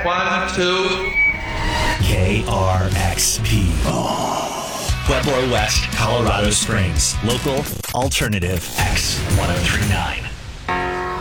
Check 1, 2. KRXP. Pueblo West, Colorado Springs. Local, alternative, X1039.